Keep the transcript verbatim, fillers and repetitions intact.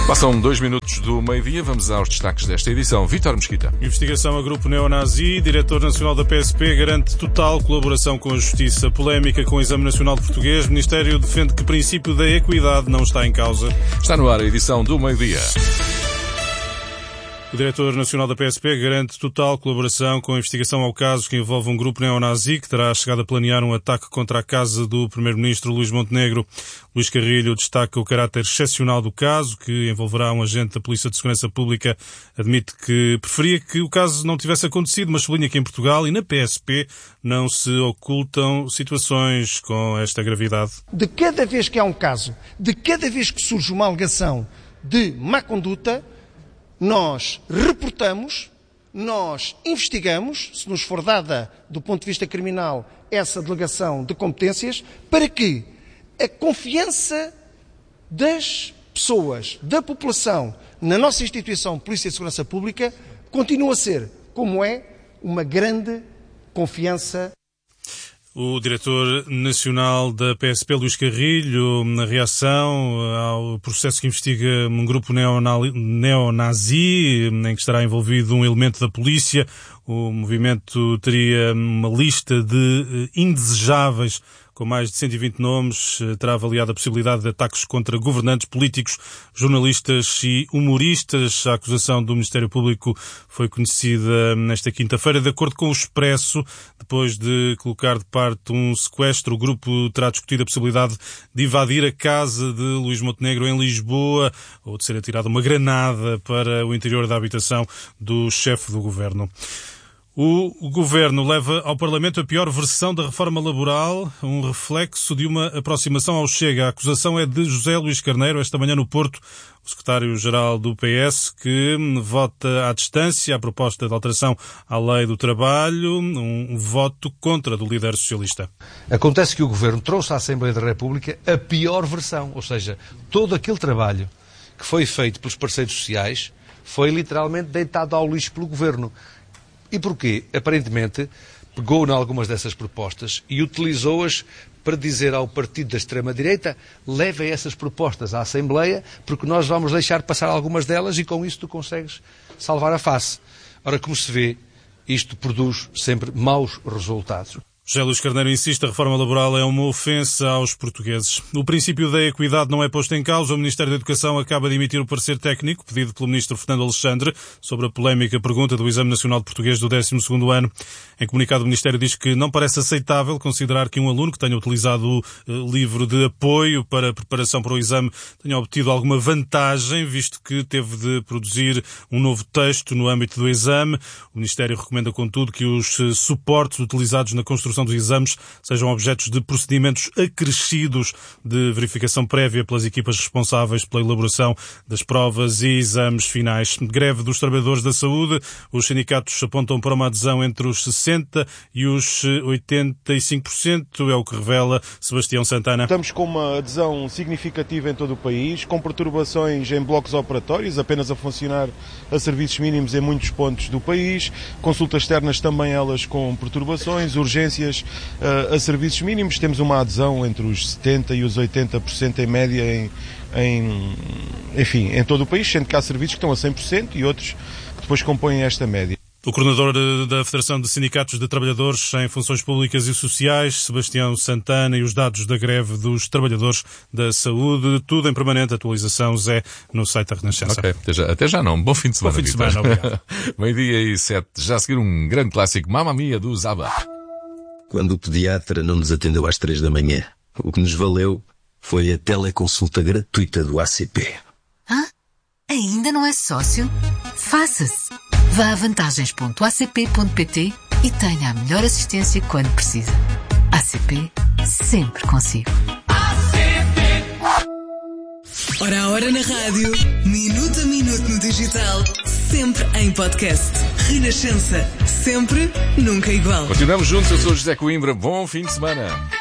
Passam dois minutos do meio-dia, vamos aos destaques desta edição. Vítor Mesquita. Investigação a grupo neonazi. Diretor nacional da P S P garante total colaboração com a Justiça. Polémica com o Exame Nacional de Português. O Ministério defende que o princípio da equidade não está em causa. Está no ar a edição do meio-dia. O Diretor Nacional da P S P garante total colaboração com a investigação ao caso que envolve um grupo neonazi que terá chegado a planear um ataque contra a casa do Primeiro-Ministro Luís Montenegro. Luís Carrilho destaca o caráter excepcional do caso, que envolverá um agente da Polícia de Segurança Pública. Admite que preferia que o caso não tivesse acontecido, mas sublinha que em Portugal e na P S P não se ocultam situações com esta gravidade. De cada vez que há um caso, de cada vez que surge uma alegação de má conduta, nós reportamos, nós investigamos, se nos for dada, do ponto de vista criminal, essa delegação de competências, para que a confiança das pessoas, da população, na nossa instituição Polícia de Segurança Pública, continue a ser, como é, uma grande confiança. O Diretor Nacional da P S P, Luís Carrilho, na reação ao processo que investiga um grupo neonazi, em que estará envolvido um elemento da polícia. O movimento teria uma lista de indesejáveis com mais de cento e vinte nomes, terá avaliado a possibilidade de ataques contra governantes, políticos, jornalistas e humoristas. A acusação do Ministério Público foi conhecida nesta quinta-feira. De acordo com o Expresso, depois de colocar de parte um sequestro, o grupo terá discutido a possibilidade de invadir a casa de Luís Montenegro em Lisboa ou de ser atirada uma granada para o interior da habitação do chefe do governo. O Governo leva ao Parlamento a pior versão da reforma laboral, um reflexo de uma aproximação ao Chega. A acusação é de José Luís Carneiro, esta manhã no Porto, o secretário-geral do P S, que vota à distância a proposta de alteração à lei do trabalho, um voto contra do líder socialista. Acontece que o Governo trouxe à Assembleia da República a pior versão, ou seja, todo aquele trabalho que foi feito pelos parceiros sociais foi literalmente deitado ao lixo pelo Governo. E porquê? Aparentemente, pegou em algumas dessas propostas e utilizou-as para dizer ao partido da extrema-direita: levem essas propostas à Assembleia, porque nós vamos deixar passar algumas delas e com isso tu consegues salvar a face. Ora, como se vê, isto produz sempre maus resultados. José Luís Carneiro insiste, a reforma laboral é uma ofensa aos portugueses. O princípio da equidade não é posto em causa. O Ministério da Educação acaba de emitir o parecer técnico pedido pelo Ministro Fernando Alexandre sobre a polémica pergunta do Exame Nacional de Português do décimo segundo ano. Em comunicado, o Ministério diz que não parece aceitável considerar que um aluno que tenha utilizado o livro de apoio para a preparação para o exame tenha obtido alguma vantagem, visto que teve de produzir um novo texto no âmbito do exame. O Ministério recomenda, contudo, que os suportes utilizados na construção dos exames sejam objetos de procedimentos acrescidos de verificação prévia pelas equipas responsáveis pela elaboração das provas e exames finais. Greve dos trabalhadores da saúde. Os sindicatos apontam para uma adesão entre os sessenta por cento e os oitenta e cinco por cento, é o que revela Sebastião Santana. Estamos com uma adesão significativa em todo o país, com perturbações em blocos operatórios, apenas a funcionar a serviços mínimos em muitos pontos do país, consultas externas também elas com perturbações, urgências a serviços mínimos. Temos uma adesão entre os setenta por cento e os oitenta por cento em média em, em, enfim, em todo o país, sendo que há serviços que estão a cem por cento e outros que depois compõem esta média. O coordenador da Federação de Sindicatos de Trabalhadores em Funções Públicas e Sociais, Sebastião Santana, e os dados da greve dos trabalhadores da saúde, tudo em permanente atualização, Zé, no site da Renascença. Ok, até já, até já não. Bom fim de semana, Bom fim de Vitor. semana, obrigado. Meio-dia e sete. Já a seguir um grande clássico, Mamma Mia, do Zaba. Quando o pediatra não nos atendeu às três da manhã, o que nos valeu foi a teleconsulta gratuita do A C P. Hã? Ainda não é sócio? Faça-se! Vá a vantagens ponto a c p ponto p t e tenha a melhor assistência quando precisa. A C P, sempre consigo. Hora a hora na rádio, minuto a minuto no digital, sempre em podcast. Renascença, sempre, nunca igual. Continuamos juntos, eu sou José Coimbra. Bom fim de semana.